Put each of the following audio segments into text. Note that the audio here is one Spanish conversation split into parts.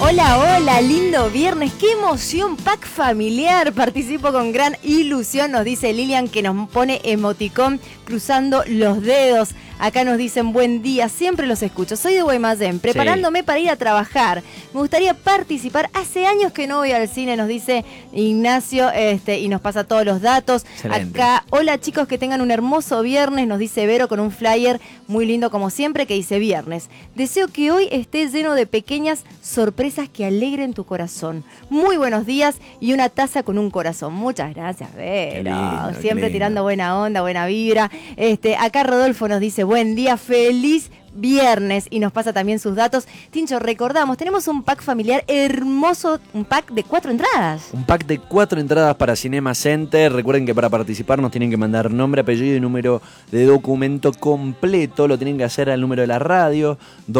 Hola, hola, lindo viernes, qué emoción, pack familiar, participo con gran ilusión, nos dice Lilian que nos pone emoticón cruzando los dedos. Acá nos dicen buen día, siempre los escucho, soy de Guaymallén, preparándome para ir a trabajar. Me gustaría participar, hace años que no voy al cine, nos dice Ignacio, y nos pasa todos los datos. Excelente. Acá, hola chicos, que tengan un hermoso viernes, nos dice Vero con un flyer muy lindo como siempre que dice viernes. Deseo que hoy esté lleno de pequeñas sorpresas que alegren tu corazón. Muy buenos días y una taza con un corazón. Muchas gracias, Vero. Qué lindo, Siempre qué tirando buena onda, buena vibra. Acá Rodolfo nos dice buen día, feliz viernes y nos pasa también sus datos. Tincho, recordamos, tenemos un pack familiar hermoso, un pack de 4 entradas. Un pack de 4 entradas para Cinema Center. Recuerden que para participar nos tienen que mandar nombre, apellido y número de documento completo. Lo tienen que hacer al número de la radio,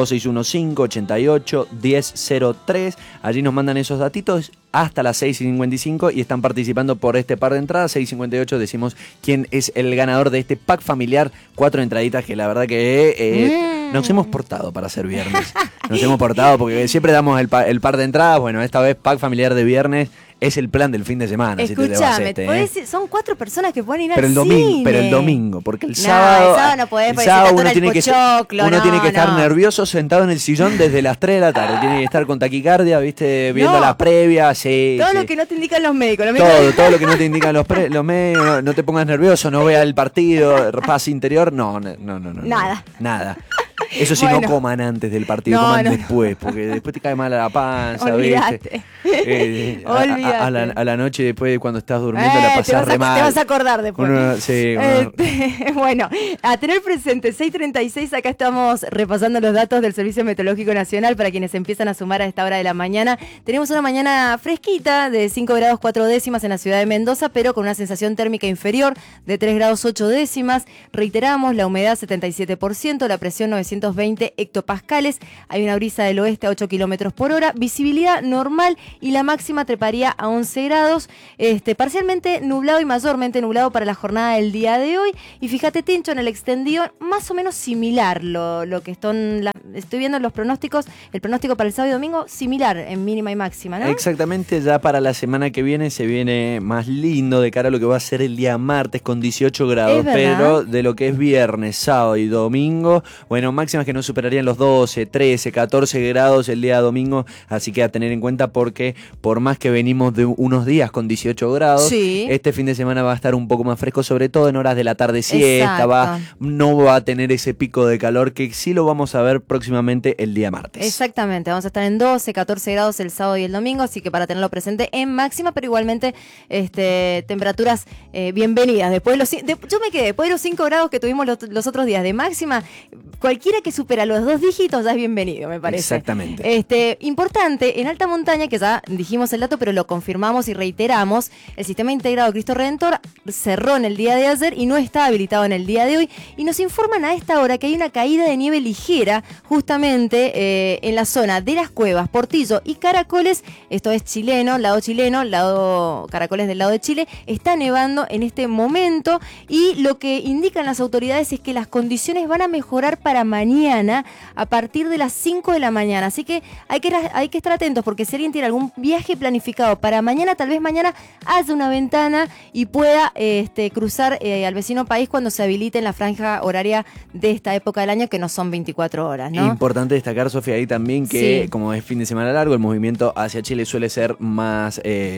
2615-88-1003. Allí nos mandan esos datitos hasta las 6:55 y están participando por este par de entradas. 6:58 decimos quién es el ganador de este pack familiar. 4 entraditas que la verdad que nos hemos portado para hacer viernes. Nos hemos portado porque siempre damos el par de entradas. Bueno, esta vez pack familiar de viernes. Es el plan del fin de semana. Escúchame, son 4 personas que pueden ir al cine. Pero el domingo, porque el sábado no podés, el sábado uno tiene que estar estar nervioso sentado en el sillón desde las 3 de la tarde. Tiene que estar con taquicardia, ¿viste? Viendo la previa. Sí, todo lo que no te indican los médicos. Todo lo que no te indican los médicos. No te pongas nervioso, no veas el partido, paz interior. No. Nada. Eso sí, no coman antes del partido, coman después, porque después te cae mal a la panza, Olvídate. ¿viste? A la noche después, cuando estás durmiendo, la pasás re mal. Te vas a acordar después. Sí, bueno, a tener presente, 6:36, acá estamos repasando los datos del Servicio Meteorológico Nacional para quienes empiezan a sumar a esta hora de la mañana. Tenemos una mañana fresquita de 5 grados 4 décimas en la ciudad de Mendoza, pero con una sensación térmica inferior de 3 grados 8 décimas. Reiteramos, la humedad 77%, la presión 920 hectopascales, hay una brisa del oeste a 8 kilómetros por hora, visibilidad normal y la máxima treparía a 11 grados, parcialmente nublado y mayormente nublado para la jornada del día de hoy. Y fíjate, Tincho, en el extendido más o menos similar lo que estoy viendo en los pronósticos, el pronóstico para el sábado y domingo similar en mínima y máxima, ¿no? Exactamente, ya para la semana que viene se viene más lindo de cara a lo que va a ser el día martes con 18 grados, pero de lo que es viernes, sábado y domingo, bueno, máximas que no superarían los 12, 13, 14 grados el día domingo, así que a tener en cuenta porque por más que venimos de unos días con 18 grados, este fin de semana va a estar un poco más fresco, sobre todo en horas de la tarde siesta, no va a tener ese pico de calor que sí lo vamos a ver próximamente el día martes. Exactamente, vamos a estar en 12, 14 grados el sábado y el domingo, así que para tenerlo presente en máxima, pero igualmente temperaturas bienvenidas. Yo me quedé, después de los 5 grados que tuvimos los otros días de máxima, cualquiera que supera los 2 dígitos ya es bienvenido, me parece. Exactamente. Importante, en alta montaña, que ya dijimos el dato, pero lo confirmamos y reiteramos, el sistema integrado Cristo Redentor cerró en el día de ayer y no está habilitado en el día de hoy, y nos informan a esta hora que hay una caída de nieve ligera justamente en la zona de las Cuevas, Portillo y Caracoles. Esto es chileno, Caracoles del lado de Chile, está nevando en este momento, y lo que indican las autoridades es que las condiciones van a mejorar para mañana a partir de las 5 de la mañana, así que hay que estar atentos, porque si alguien tiene algún viaje planificado para mañana, tal vez mañana haya una ventana y pueda cruzar al vecino país cuando se habilite en la franja horaria de esta época del año, que no son 24 horas, ¿no? Importante destacar, Sofía, ahí también que como es fin de semana largo, el movimiento hacia Chile suele ser más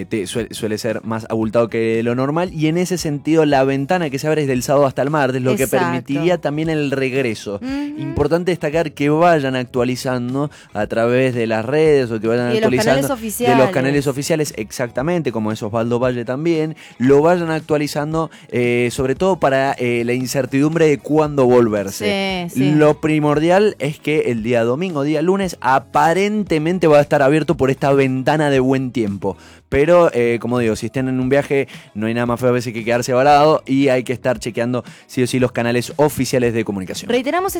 abultado que lo normal, y en ese sentido la ventana que se abre es del sábado hasta el martes, lo que permitiría también el regreso. Importante destacar que vayan actualizando a través de las redes, o que vayan actualizando de los canales oficiales, exactamente, como es Osvaldo Valle también, lo vayan actualizando, sobre todo para la incertidumbre de cuándo volverse. Lo primordial es que el día domingo, día lunes, aparentemente va a estar abierto por esta ventana de buen tiempo. Pero, como digo, si estén en un viaje, no hay nada más feo a veces que quedarse varado, y hay que estar chequeando sí o sí los canales oficiales de comunicación. Reiteramos este dato que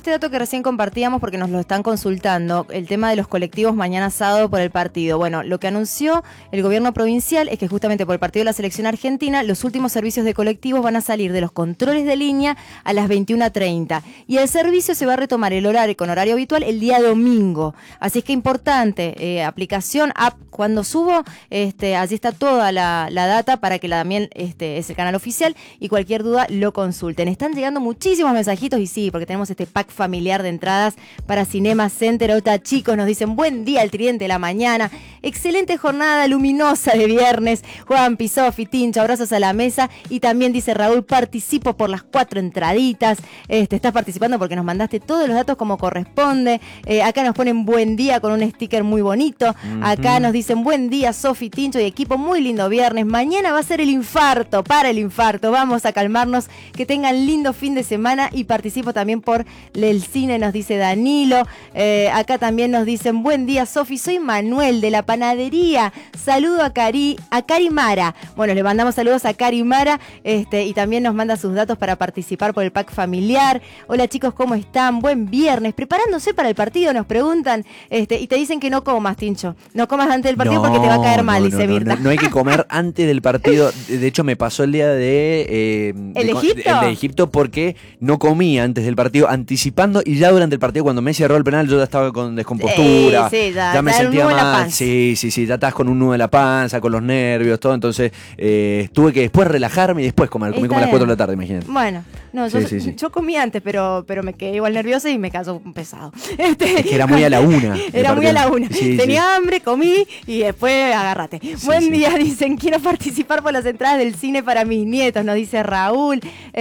recién compartíamos porque nos lo están consultando, el tema de los colectivos mañana sábado por el partido. Bueno, lo que anunció el gobierno provincial es que justamente por el partido de la selección argentina, los últimos servicios de colectivos van a salir de los controles de línea a las 21:30 y el servicio se va a retomar el horario con horario habitual el día domingo. Así es que importante, aplicación, app, cuando subo, allí está toda la data para que también es el canal oficial y cualquier duda lo consulten. Están llegando muchísimos mensajitos y sí, porque tenemos este pack familiar de entradas para Cinema Center. Ahorita chicos nos dicen buen día, el tridente de la mañana, excelente jornada luminosa de viernes. Juan, Sofi, Tincho, abrazos a la mesa. Y también dice Raúl, participo por las 4 entraditas. Estás participando porque nos mandaste todos los datos como corresponde. Acá nos ponen buen día con un sticker muy bonito. Acá nos dicen buen día, Sofi, Tincho y equipo, muy lindo viernes. Mañana va a ser el infarto, para el infarto. Vamos a calmarnos, que tengan lindo fin de semana y participo también por el cine, nos dice Danilo. Acá también nos dicen buen día, Sofi, soy Manuel de la panadería. Saludo a Cari Mara. Bueno, le mandamos saludos a Cari Mara y también nos manda sus datos para participar por el pack familiar. Hola chicos, ¿cómo están? Buen viernes. Preparándose para el partido, nos preguntan y te dicen que no comas, Tincho. No comas antes del partido porque te va a caer mal, dice Mirta. No hay que comer antes del partido. De hecho, me pasó el día de Egipto porque no comí antes del partido, anticipando, y ya durante el partido, cuando Messi erró el penal, yo ya estaba con descompostura. Sí, ya me sentía mal. Sí, ya estás con un nudo en la panza, con los nervios, todo. Entonces, tuve que después relajarme y después comer. Comí como a las 4 de la tarde, imagínate. Bueno, no, yo comí antes, pero me quedé igual nerviosa y me cayó pesado. Es que era muy a la una. Era muy a la una. Tenía hambre, comí y después agárrate. Buen día, dicen, quiero participar por las entradas del cine para mis nietos, nos dice Raúl.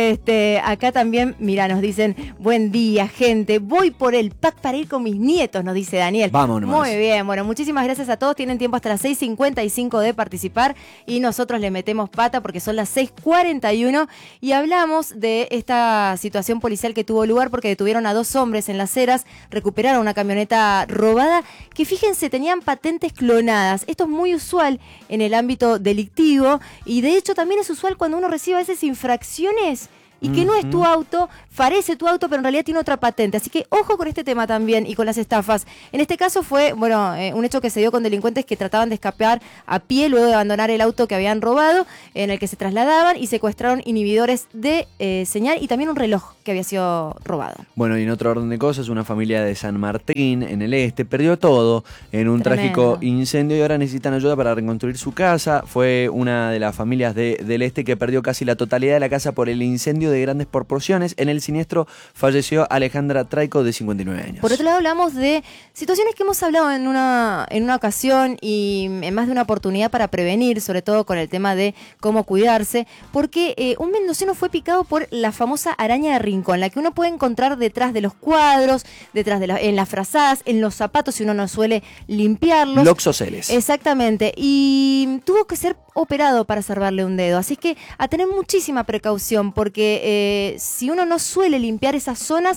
Acá también, mira, nos dicen, buen día, gente, voy por el pack para ir con mis nietos, nos dice Daniel. Vámonos. Muy bien, bueno, muchísimas gracias a todos, tienen tiempo hasta las 6:55 de participar y nosotros le metemos pata porque son las 6:41 y hablamos de esta situación policial que tuvo lugar porque detuvieron a 2 hombres en Las Heras, recuperaron una camioneta robada que, fíjense, tenían patentes clonadas. Esto es muy usual en el ámbito delictivo y de hecho también es usual cuando uno recibe a veces infracciones y que no es tu auto, parece tu auto, pero en realidad tiene otra patente. Así que ojo con este tema también y con las estafas. En este caso fue, un hecho que se dio con delincuentes que trataban de escapar a pie luego de abandonar el auto que habían robado, en el que se trasladaban y secuestraron inhibidores de señal y también un reloj que había sido robado. Bueno, y en otro orden de cosas, una familia de San Martín, en el este, perdió todo en un trágico incendio y ahora necesitan ayuda para reconstruir su casa. Fue una de las familias del este que perdió casi la totalidad de la casa por el incendio de grandes proporciones. En el siniestro falleció Alejandra Traico, de 59 años. Por otro lado, hablamos de situaciones que hemos hablado en una ocasión y en más de una oportunidad para prevenir, sobre todo con el tema de cómo cuidarse, porque un mendocino fue picado por la famosa araña de rincón, la que uno puede encontrar detrás de los cuadros, en las frazadas, en los zapatos si uno no suele limpiarlos. Loxoceles. Exactamente. Y tuvo que ser operado para salvarle un dedo. Así que a tener muchísima precaución porque si uno no suele limpiar esas zonas,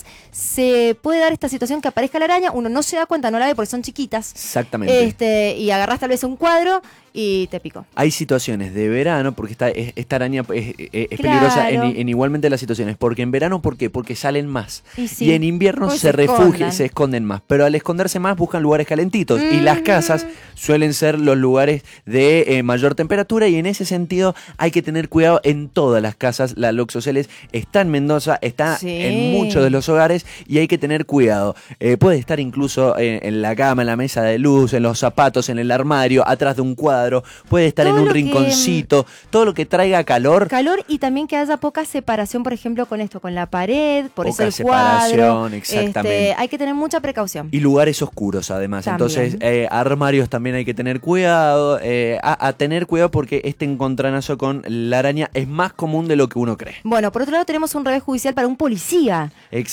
se puede dar esta situación que aparezca la araña, uno no se da cuenta, no la ve porque son chiquitas. Exactamente. Y agarrás tal vez un cuadro y te picó. Hay situaciones de verano, porque esta araña es peligrosa en igualmente las situaciones. Porque en verano, ¿por qué? Porque salen más. Y en invierno se refugian, se esconden más. Pero al esconderse más buscan lugares calentitos. Y las casas suelen ser los lugares de mayor temperatura y en ese sentido hay que tener cuidado en todas las casas. La Loxoceles está en Mendoza, está en muchos de los hogares y hay que tener cuidado. Puede estar incluso en la cama, en la mesa de luz, en los zapatos, en el armario, atrás de un cuadro. Puede estar todo en un rinconcito, todo lo que traiga calor. Calor y también que haya poca separación, por ejemplo, con la pared, por poca eso el cuadro. Exactamente. Hay que tener mucha precaución. Y lugares oscuros, además. También. Entonces, armarios también hay que tener cuidado. A tener cuidado porque este encontronazo con la araña es más común de lo que uno cree. Bueno, por otro lado tenemos un revés judicial para un policía.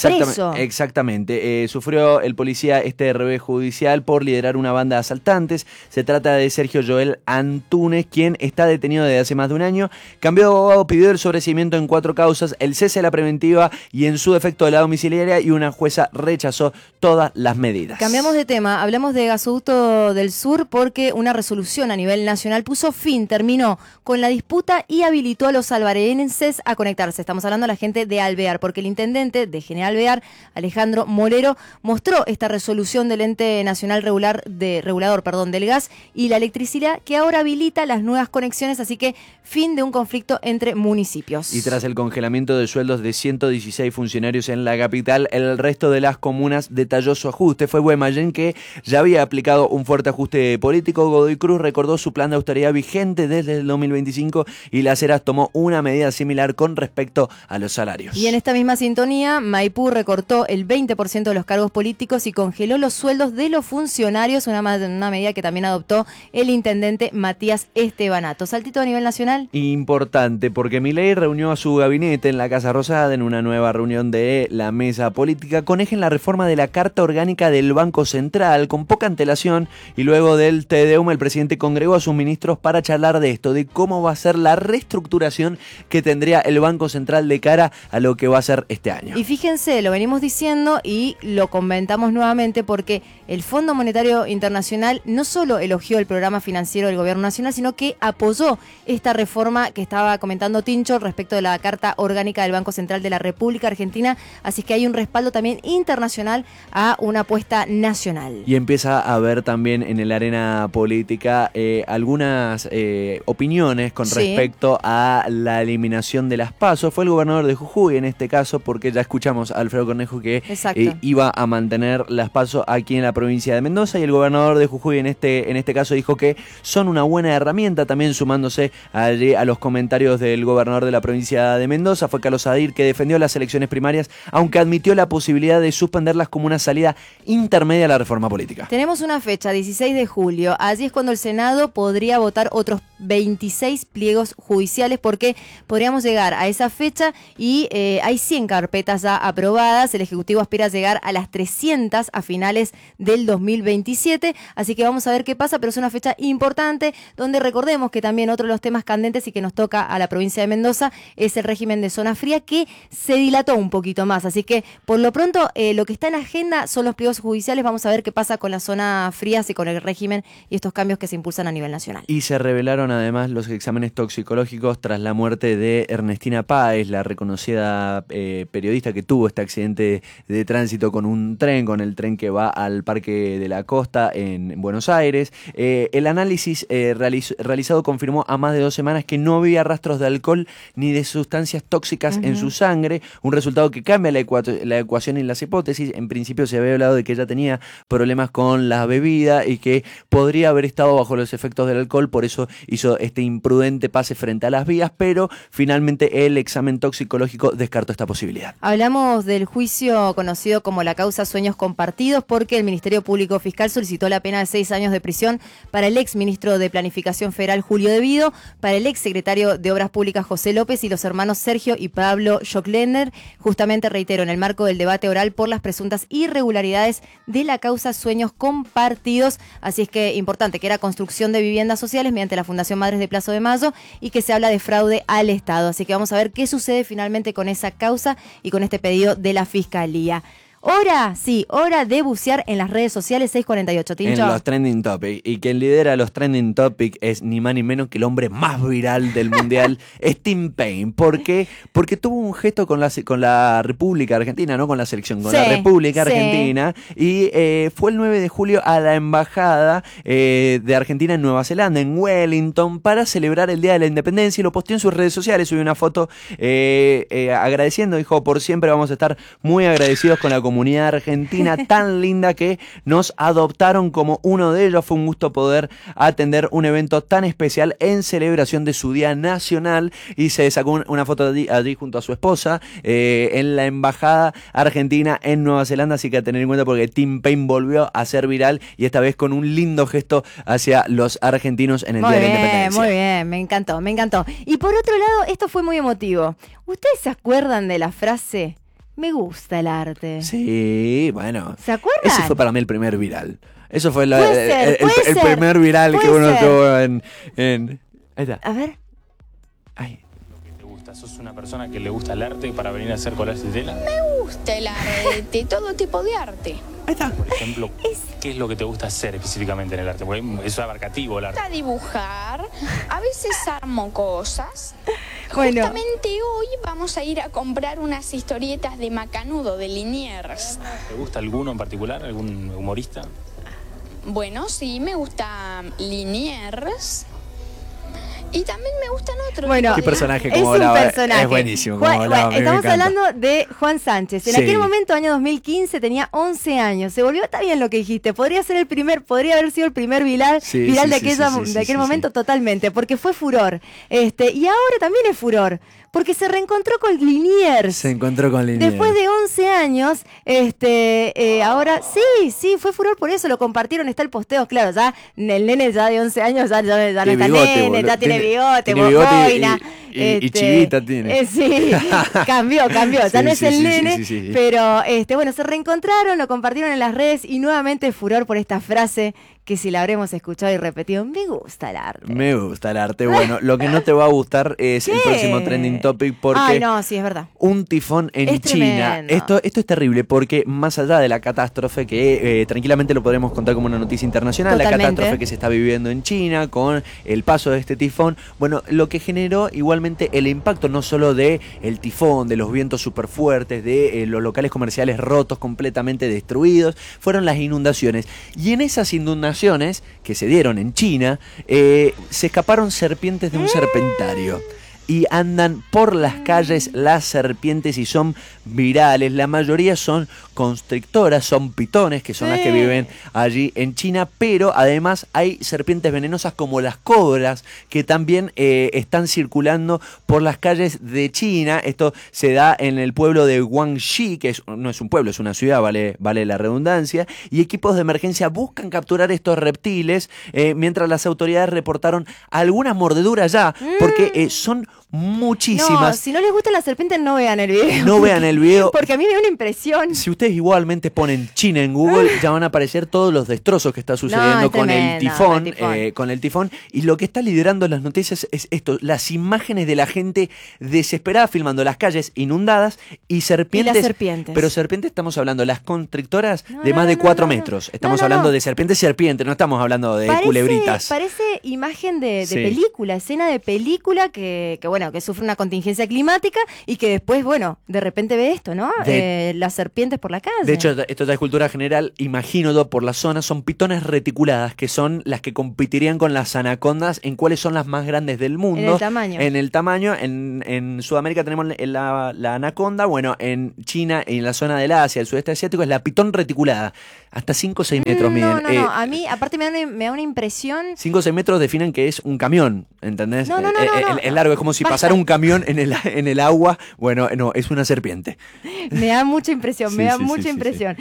Exactamente. Sufrió el policía este revés judicial por liderar una banda de asaltantes. Se trata de Sergio Joel Antunes, quien está detenido desde hace más de un año. Cambió de abogado, pidió el sobreseimiento en 4 causas, el cese de la preventiva y en su defecto de la domiciliaria, y una jueza rechazó todas las medidas. Cambiamos de tema, hablamos de Gasoducto del Sur porque una resolución a nivel nacional terminó con la disputa y habilitó a los albarenses a conectarse. Estamos hablando de la gente de Alvear, porque el intendente de General Alvear, Alejandro Molero, mostró esta resolución del Ente Nacional Regulador del Gas y la Electricidad, que ahora habilita las nuevas conexiones, así que fin de un conflicto entre municipios. Y tras el congelamiento de sueldos de 116 funcionarios en la capital, el resto de las comunas detalló su ajuste. Fue Guaymallén, que ya había aplicado un fuerte ajuste político. Godoy Cruz recordó su plan de austeridad vigente desde el 2025 y Las Heras tomó una medida similar con respecto a los salarios. Y en esta misma sintonía, Maipú recortó el 20% de los cargos políticos y congeló los sueldos de los funcionarios, una medida que también adoptó el intendente Matías Estebanato. Saltito a nivel nacional. Importante, porque Milei reunió a su gabinete en la Casa Rosada en una nueva reunión de la mesa política con eje en la reforma de la Carta Orgánica del Banco Central, con poca antelación, y luego del Te Deum el presidente congregó a sus ministros para charlar de esto, de cómo va a ser la reestructuración que tendría el Banco Central de cara a lo que va a ser este año. Y fíjense, lo venimos diciendo y lo comentamos nuevamente porque el Fondo Monetario Internacional no solo elogió el programa financiero del Gobierno Nacional, sino que apoyó esta reforma que estaba comentando Tincho respecto de la Carta Orgánica del Banco Central de la República Argentina, así que hay un respaldo también internacional a una apuesta nacional. Y empieza a haber también en el arena política algunas opiniones con respecto a la eliminación de las PASO. Fue el gobernador de Jujuy en este caso, porque ya escuchamos a Alfredo Cornejo que iba a mantener las PASO aquí en la provincia de Mendoza, y el gobernador de Jujuy en este caso dijo que son una buena herramienta, también sumándose allí a los comentarios del gobernador de la provincia de Mendoza. Fue Carlos Adir, que defendió las elecciones primarias, aunque admitió la posibilidad de suspenderlas como una salida intermedia a la reforma política. Tenemos una fecha, 16 de julio. Allí es cuando el Senado podría votar otros 26 pliegos judiciales, porque podríamos llegar a esa fecha y hay 100 carpetas ya aprobadas. El Ejecutivo aspira a llegar a las 300 a finales del 2027, así que vamos a ver qué pasa, pero es una fecha importante donde recordemos que también otro de los temas candentes y que nos toca a la provincia de Mendoza es el régimen de zona fría, que se dilató un poquito más, así que por lo pronto lo que está en agenda son los pliegos judiciales. Vamos a ver qué pasa con las zonas frías y con el régimen y estos cambios que se impulsan a nivel nacional. Y se revelaron además los exámenes toxicológicos tras la muerte de Ernestina Páez, la reconocida periodista que tuvo este accidente de tránsito con el tren que va al Parque de la Costa en Buenos Aires. El análisis realizado confirmó a más de 2 semanas que no había rastros de alcohol ni de sustancias tóxicas en su sangre, un resultado que cambia la ecuación y las hipótesis. En principio se había hablado de que ella tenía problemas con la bebida y que podría haber estado bajo los efectos del alcohol, por eso hizo este imprudente pase frente a las vías, pero finalmente el examen toxicológico descartó esta posibilidad. Hablamos del juicio conocido como la causa Sueños Compartidos, porque el Ministerio Público Fiscal solicitó la pena de 6 años de prisión para el ex ministro de Planificación Federal Julio De Vido, para el ex secretario de Obras Públicas José López y los hermanos Sergio y Pablo Schockländer, justamente, reitero, en el marco del debate oral por las presuntas irregularidades de la causa Sueños Compartidos. Así es que importante, que era construcción de viviendas sociales mediante la Fundación Madres de Plaza de Mayo y que se habla de fraude al Estado. Así que vamos a ver qué sucede finalmente con esa causa y con este pedido de la Fiscalía. Hora de bucear en las redes sociales. 6:48, Tincho. En los trending topics. Y quien lidera los trending topics es ni más ni menos que el hombre más viral del mundial, es Tim Payne. ¿Por qué? Porque tuvo un gesto con la República Argentina, no con la selección, con la República Argentina. Y fue el 9 de julio a la embajada de Argentina en Nueva Zelanda, en Wellington, para celebrar el Día de la Independencia, y lo posteó en sus redes sociales. Subió una foto agradeciendo, dijo: por siempre vamos a estar muy agradecidos con la comunidad argentina tan linda que nos adoptaron como uno de ellos. Fue un gusto poder atender un evento tan especial en celebración de su Día Nacional, y se sacó una foto allí junto a su esposa en la embajada argentina en Nueva Zelanda. Así que a tener en cuenta, porque Tim Payne volvió a ser viral, y esta vez con un lindo gesto hacia los argentinos en el Día de la Independencia. Muy bien, me encantó. Y por otro lado, esto fue muy emotivo. ¿Ustedes se acuerdan de la frase: me gusta el arte? Sí, bueno. ¿Se acuerdan? Ese fue para mí el primer viral. Eso fue el primer viral que uno tuvo en... Ahí está. A ver. Ay. ¿Sos una persona que le gusta el arte para venir a hacer collages de tela? Me gusta el arte, todo tipo de arte. Ahí está. Por ejemplo, ¿qué es lo que te gusta hacer específicamente en el arte? Porque es abarcativo el arte. Me gusta dibujar, a veces armo cosas. Bueno. Justamente hoy vamos a ir a comprar unas historietas de Macanudo, de Liniers. ¿Te gusta alguno en particular? ¿Algún humorista? Bueno, sí, me gusta Liniers. Y también me gustan otros. Bueno, qué personaje es como un hablaba. personaje. Es buenísimo como hablaba. Estamos hablando de Juan Sánchez. En Sí. aquel momento, año 2015, tenía 11 años. Se volvió, está bien lo que dijiste, podría haber sido el primer viral de aquel momento totalmente, porque fue furor. Y ahora también es furor, porque se reencontró con Liniers. Se encontró con Liniers. Después de 11 años, ahora sí, fue furor por eso, lo compartieron, está el posteo, claro, ya el nene ya de 11 años ya no está bigote, nene, ya tiene bigote, bigote y chivita tiene. Sí, cambió, ya no es el nene, sí. pero bueno, se reencontraron, lo compartieron en las redes y nuevamente furor por esta frase que si la habremos escuchado y repetido, me gusta el arte. Me gusta el arte. Bueno, lo que no te va a gustar es el próximo trending topic porque... Ay, no, sí, es verdad. Un tifón en China. Esto es terrible porque más allá de la catástrofe que tranquilamente lo podremos contar como una noticia internacional, Totalmente. La catástrofe que se está viviendo en China con el paso de este tifón, bueno, lo que generó igualmente el impacto no solo de el tifón, de los vientos súper fuertes, de los locales comerciales rotos, completamente destruidos, fueron las inundaciones. Y en esas inundaciones que se dieron en China, se escaparon serpientes de un serpentario. Y andan por las calles las serpientes y son virales. La mayoría son constrictoras, son pitones, que son las que viven allí en China. Pero además hay serpientes venenosas como las cobras, que también están circulando por las calles de China. Esto se da en el pueblo de Guangxi, que no es un pueblo, es una ciudad, vale la redundancia. Y equipos de emergencia buscan capturar estos reptiles, mientras las autoridades reportaron algunas mordeduras ya, porque son muchísimas. No, si no les gustan las serpientes, no vean el video. No vean el video. Porque a mí me da una impresión. Si ustedes igualmente ponen China en Google, ya van a aparecer todos los destrozos que está sucediendo con el tifón. Y lo que está liderando las noticias es esto, las imágenes de la gente desesperada filmando las calles inundadas y serpientes. Y las serpientes. Pero serpientes estamos hablando, las constrictoras de más de 4 metros. Estamos hablando de serpientes, no estamos hablando de culebritas. Parece imagen de película, escena de película que sufre una contingencia climática y que después, de repente ve esto, ¿no? Las serpientes por la calle. De hecho, esto ya es cultura general, imagino yo, por la zona, son pitones reticuladas, que son las que competirían con las anacondas en cuáles son las más grandes del mundo. En el tamaño. En Sudamérica tenemos la anaconda, en China y en la zona del Asia, el sudeste asiático, es la pitón reticulada. Hasta 5 o 6 metros miden. No, a mí, aparte me da una impresión... 5 o 6 metros definen que es un camión, ¿entendés? No. El largo es como si pasara un camión en el agua. Bueno, no, es una serpiente. Me da mucha impresión, impresión.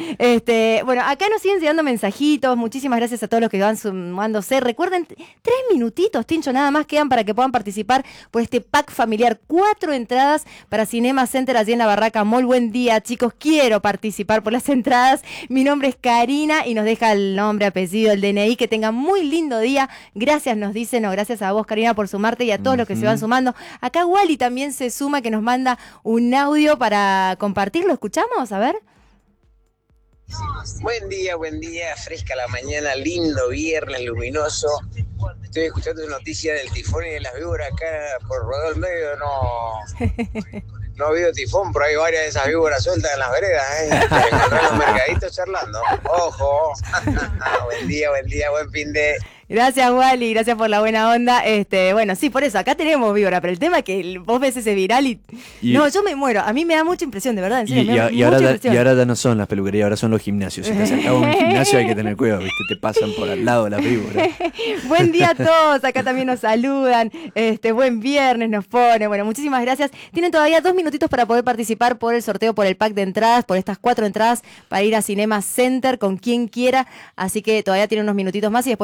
Acá nos siguen llegando mensajitos. Muchísimas gracias a todos los que van sumándose. Recuerden, 3 minutitos, Tincho, nada más quedan para que puedan participar por este pack familiar. 4 entradas para Cinema Center allí en la Barraca Mall. Buen día, chicos. Quiero participar por las entradas. Mi nombre es Karina y nos deja el nombre, apellido, el DNI. Que tengan muy lindo día. Gracias, nos dicen, gracias a vos, Karina, por sumarte y a todos los que se van sumando. Acá Wally también se suma, que nos manda un audio para compartir. ¿Lo escuchamos? A ver. Buen día, fresca la mañana, lindo viernes luminoso. Estoy escuchando noticias del tifón y de las víboras acá por Rodó del Medio. No ha habido tifón, pero hay varias de esas víboras sueltas en las veredas, Te encontrás en los mercaditos charlando. Ojo. Buen día, buen fin de... Gracias, Wally, gracias por la buena onda. Sí, por eso, acá tenemos víbora, pero el tema es que vos ves ese viral y... No, yo me muero. A mí me da mucha impresión, de verdad, en serio. Y ahora ya no son las peluquerías, ahora son los gimnasios. Si te acercas a un gimnasio hay que tener cuidado, ¿viste? Te pasan por al lado las víboras. Buen día a todos, acá también nos saludan. Buen viernes nos pone. Bueno, muchísimas gracias. Tienen todavía 2 minutitos para poder participar por el sorteo, por el pack de entradas, por estas 4 entradas para ir a Cinema Center con quien quiera. Así que todavía tienen unos minutitos más y después cerramos el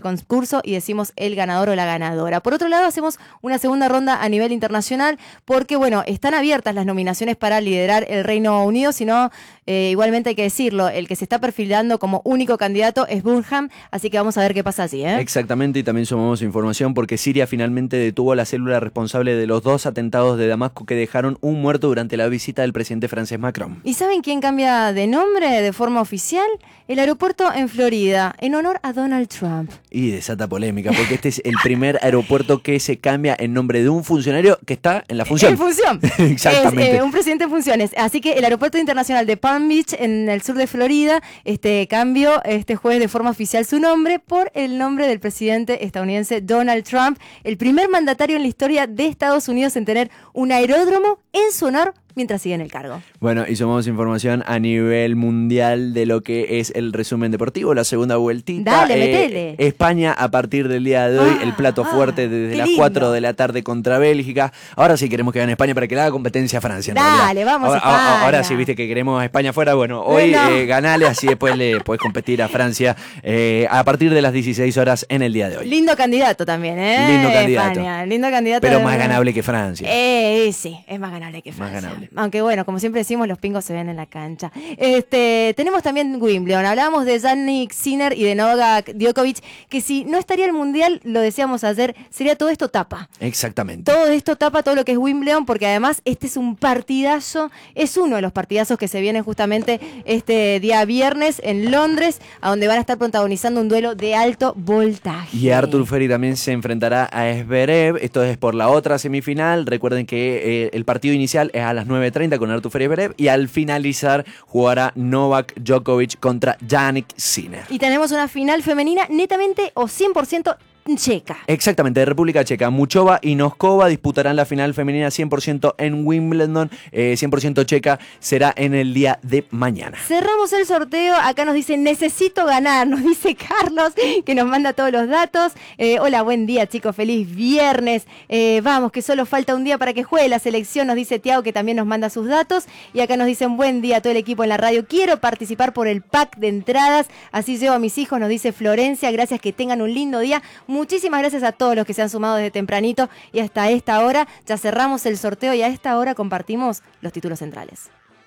concurso y decimos el ganador o la ganadora. Por otro lado, hacemos una segunda ronda a nivel internacional porque, bueno, están abiertas las nominaciones para liderar el Reino Unido, sino igualmente hay que decirlo, el que se está perfilando como único candidato es Burham, así que vamos a ver qué pasa allí. Exactamente, y también sumamos información porque Siria finalmente detuvo a la célula responsable de los 2 atentados de Damasco que dejaron un muerto durante la visita del presidente francés Macron. ¿Y saben quién cambia de nombre de forma oficial? El aeropuerto en Florida, en honor a Donald Trump. Y desata polémica, porque este es el primer aeropuerto que se cambia en nombre de un funcionario que está en la función. En función. Exactamente. Es un presidente en funciones. Así que el aeropuerto internacional de Palm Beach, en el sur de Florida, cambió este jueves de forma oficial su nombre por el nombre del presidente estadounidense Donald Trump, el primer mandatario en la historia de Estados Unidos en tener un aeródromo en su honor mientras sigue en el cargo. Bueno, y sumamos información a nivel mundial de lo que es el resumen deportivo, la segunda vueltita. Dale, metele. España a partir del día de hoy, el plato fuerte desde las 4 de la tarde contra Bélgica. Ahora sí queremos que gane España para que le haga competencia a Francia. Dale, vamos España. Ahora sí, viste que queremos a España fuera. Bueno, hoy ganale, así después le podés competir a Francia a partir de las 16 horas en el día de hoy. Lindo candidato también, Lindo candidato. España, lindo candidato. Pero más ganable que Francia. Sí, es más ganable que Francia. Más ganable. Aunque bueno, como siempre decimos, los pingos se ven en la cancha. Tenemos también Wimbledon. Hablábamos de Jannik Sinner y de Novak Djokovic, que si no estaría el Mundial, lo decíamos ayer, sería todo esto tapa. Exactamente. Todo esto tapa todo lo que es Wimbledon, porque además este es un partidazo, es uno de los partidazos que se vienen justamente este día viernes en Londres, a donde van a estar protagonizando un duelo de alto voltaje. Y Artur Ferry también se enfrentará a Zverev. Esto es por la otra semifinal. Recuerden que el partido inicial es a las 9:30 con Artur Ferry y Zverev, y al finalizar jugará Novak Djokovic contra Jannik Sinner. Y tenemos una final femenina netamente o 100% checa. Exactamente, de República Checa. Muchova y Noskova disputarán la final femenina 100% en Wimbledon, 100% checa, será en el día de mañana. Cerramos el sorteo, acá nos dice necesito ganar, nos dice Carlos, que nos manda todos los datos. Hola, buen día chicos, feliz viernes. Vamos, que solo falta un día para que juegue la selección, nos dice Tiago, que también nos manda sus datos. Y acá nos dicen buen día a todo el equipo en la radio, quiero participar por el pack de entradas, así llevo a mis hijos, nos dice Florencia, gracias, que tengan un lindo día. Muchísimas gracias a todos los que se han sumado desde tempranito y hasta esta hora. Ya cerramos el sorteo y a esta hora compartimos los títulos centrales.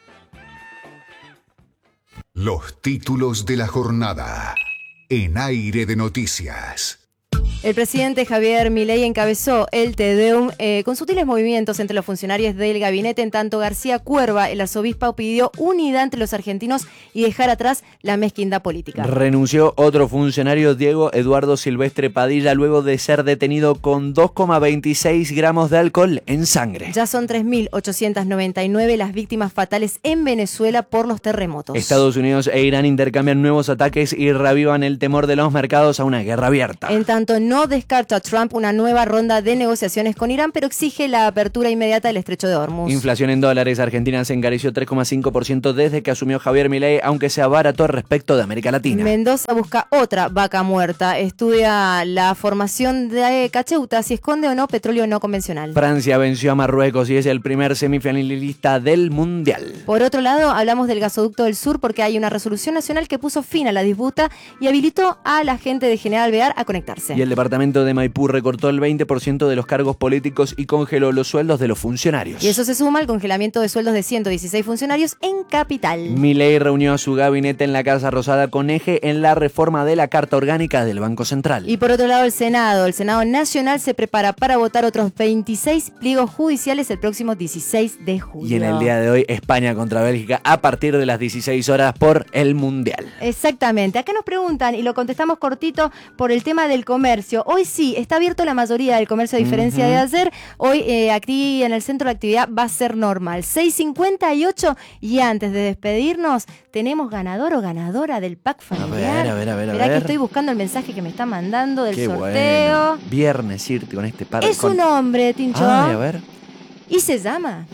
Los títulos de la jornada en Aire de Noticias. El presidente Javier Milei encabezó el Te Deum con sutiles movimientos entre los funcionarios del gabinete, en tanto García Cuerva, el arzobispo, pidió unidad entre los argentinos y dejar atrás la mezquindad política. Renunció otro funcionario, Diego Eduardo Silvestre Padilla, luego de ser detenido con 2,26 gramos de alcohol en sangre. Ya son 3.899 las víctimas fatales en Venezuela por los terremotos. Estados Unidos e Irán intercambian nuevos ataques y reavivan el temor de los mercados a una guerra abierta. En tanto, no descarta Trump una nueva ronda de negociaciones con Irán, pero exige la apertura inmediata del estrecho de Hormuz. Inflación en dólares. Argentina se encareció 3,5% desde que asumió Javier Milei, aunque se abarató respecto de América Latina. Mendoza busca otra vaca muerta. Estudia la formación de Cacheuta, si esconde o no petróleo no convencional. Francia venció a Marruecos y es el primer semifinalista del Mundial. Por otro lado, hablamos del gasoducto del sur porque hay una resolución nacional que puso fin a la disputa y habilitó a la gente de General Alvear a conectarse. Y el departamento de Maipú recortó el 20% de los cargos políticos y congeló los sueldos de los funcionarios. Y eso se suma al congelamiento de sueldos de 116 funcionarios en Capital. Milei reunió a su gabinete en la Casa Rosada con eje en la reforma de la Carta Orgánica del Banco Central. Y por otro lado, el Senado Nacional se prepara para votar otros 26 pliegos judiciales el próximo 16 de julio. Y en el día de hoy, España contra Bélgica a partir de las 16 horas por el Mundial. Exactamente. Acá nos preguntan, y lo contestamos cortito, por el tema del comercio. Hoy sí, está abierto la mayoría del comercio a diferencia de ayer. Hoy aquí en el centro de actividad va a ser normal. 6:58 y antes de despedirnos, tenemos ganador o ganadora del pack familiar. A ver. Esperá que estoy buscando el mensaje que me está mandando del sorteo. Bueno. Viernes irte con este par. Es un hombre, Tincho. Ay, a ver. Y se llama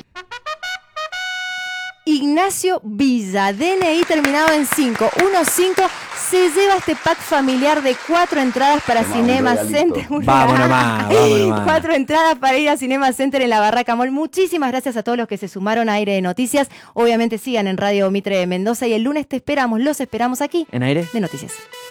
Ignacio Villa, DNI terminado en 515, se lleva este pack familiar de 4 entradas para Cinema Center. Vamos nomás. 4 entradas para ir a Cinema Center en la Barraca Mall. Muchísimas gracias a todos los que se sumaron a Aire de Noticias. Obviamente sigan en Radio Mitre de Mendoza y el lunes los esperamos aquí en Aire de Noticias.